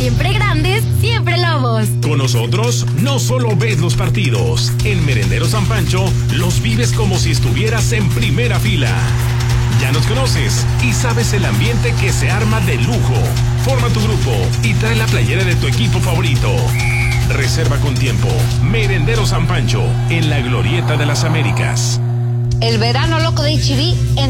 siempre grandes, siempre Lobos. Con nosotros no solo ves los partidos, en Merendero San Pancho los vives como si estuvieras en primera fila. Ya nos conoces y sabes el ambiente que se arma de lujo. Forma tu grupo y trae la playera de tu equipo favorito. Reserva con tiempo. Merendero San Pancho, en la Glorieta de las Américas. El verano loco de HB